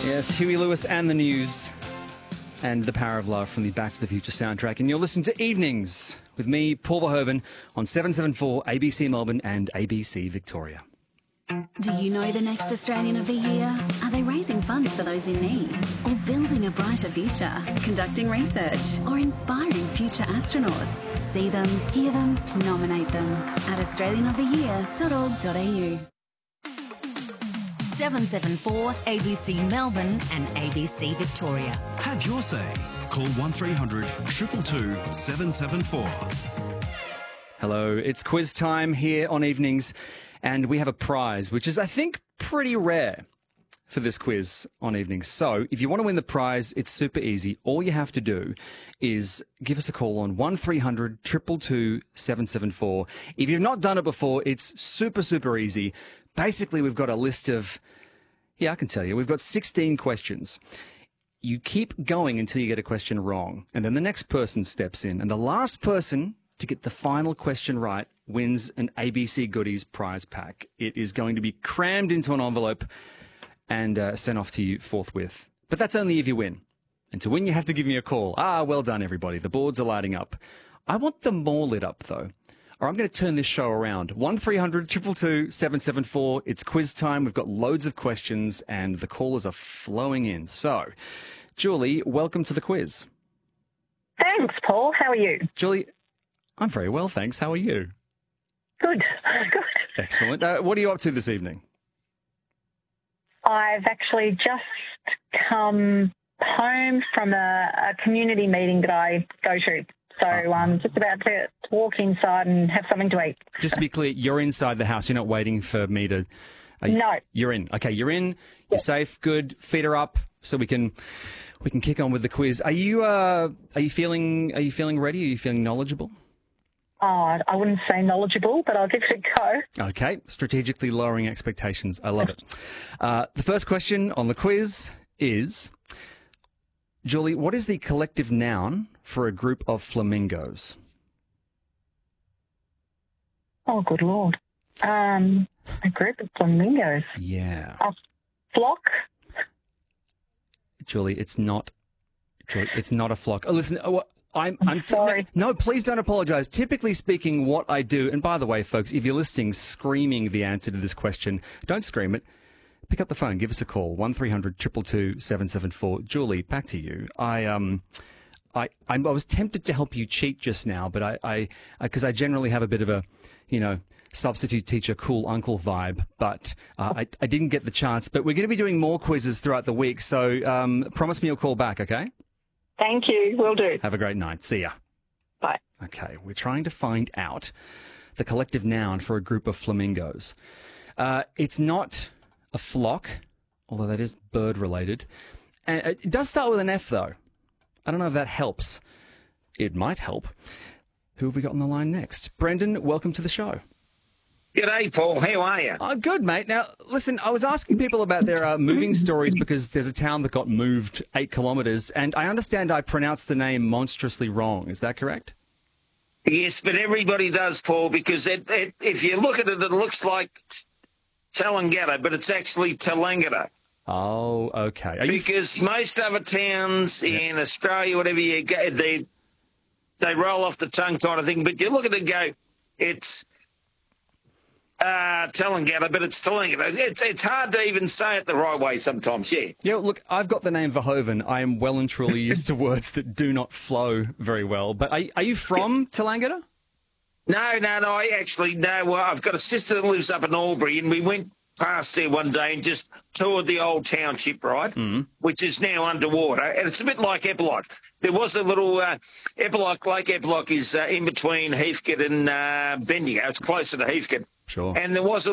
Yes, Huey Lewis and the News and The Power of Love from the Back to the Future soundtrack. And you're listening to Evenings with me, Paul Verhoeven, on 774 ABC Melbourne and ABC Victoria. Do you know the next Australian of the Year? Are they raising funds for those in need? Or building a brighter future? Conducting research? Or inspiring future astronauts? See them, hear them, nominate them at australianoftheyear.org.au. 774 ABC Melbourne and ABC Victoria. Have your say. Call 1300 222 774. Hello, it's quiz time here on Evenings, and we have a prize, which is, I think, pretty rare for this quiz on Evenings. So if you want to win the prize, it's super easy. All you have to do is give us a call on 1300 222 774. If you've not done it before, it's super, super easy. Basically, we've got a list of, I can tell you, we've got 16 questions. You keep going until you get a question wrong, and then the next person steps in, and the last person to get the final question right wins an ABC Goodies prize pack. It is going to be crammed into an envelope and sent off to you forthwith. But that's only if you win. And to win, you have to give me a call. Well done, everybody. The boards are lighting up. I want them more lit up, though. Or I'm going to turn this show around. 1300 222 774. It's quiz time. We've got loads of questions, and the callers are flowing in. So, Julie, welcome to the quiz. Thanks, Paul. How are you? Julie, I'm very well, thanks. How are you? Good. Good. Excellent. What are you up to this evening? I've actually just come home from a community meeting that I go to. So I'm just about to walk inside and have something to eat. Just to be clear, you're inside the house. You're not waiting for me to... No. You're in. Okay, you're in. You're safe. Good. Feet are up, so we can kick on with the quiz. Are you feeling ready? Are you feeling knowledgeable? I wouldn't say knowledgeable, but I'll give it a go. Okay. Strategically lowering expectations. I love it. The first question on the quiz is, Julie, what is the collective noun for a group of flamingos? Oh, good Lord. A group of flamingos. Yeah. A flock? Julie, it's not a flock. Listen, I'm sorry. No, please don't apologise. Typically speaking, what I do, and by the way, folks, if you're listening, screaming the answer to this question, don't scream it. Pick up the phone, give us a call, 1300 222 774. Julie, back to you. I was tempted to help you cheat just now, but because I generally have a bit of a, substitute teacher, cool uncle vibe, but I didn't get the chance. But we're going to be doing more quizzes throughout the week, so promise me you'll call back, okay? Thank you. Will do. Have a great night. See ya. Bye. Okay, we're trying to find out the collective noun for a group of flamingos. It's not a flock, although that is bird-related. And it does start with an F, though. I don't know if that helps. It might help. Who have we got on the line next? Brendan, welcome to the show. G'day, Paul. How are you? Oh, good, mate. Now, listen, I was asking people about their moving stories because there's a town that got moved 8 kilometres, and I understand I pronounced the name monstrously wrong. Is that correct? Yes, but everybody does, Paul, because if you look at it, it looks like Tallangatta, but it's actually Tallangatta. Oh, okay. Because most other towns in Australia, whatever you go, they roll off the tongue kind of thing, but you look at it and go, it's Tallangatta, but it's Tallangatta. It's hard to even say it the right way sometimes, yeah. Yeah, look, I've got the name Verhoeven. I am well and truly used to words that do not flow very well. But are you from Tallangatta? No. Well, I've got a sister that lives up in Albury, and we went past there one day and just toured the old township, right, which is now underwater. And it's a bit like Eppalock. There was a little Eppalock. Lake Eppalock is in between Heathcote and Bendigo. It's closer to Heathcote. Sure. And there was a